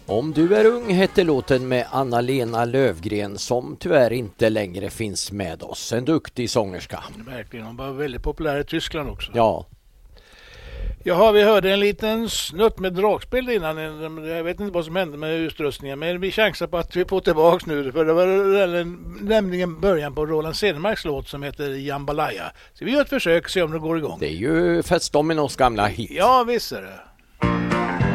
Om du är ung hette låten med Anna-Lena Löfgren som tyvärr inte längre finns med oss. En duktig sångerska. Verkligen, hon var väldigt populär i Tyskland också. Ja. Jaha, vi hörde en liten snutt med dragspel innan. Jag vet inte vad som hände med utrustningen, men vi chansar på att vi får tillbaka nu. För det var nämligen början på Roland Cedermarks låt som heter Jambalaya. Så vi gör ett försök, se om det går igång. Det är ju Fats Dominos gamla hit. Ja, visst är det.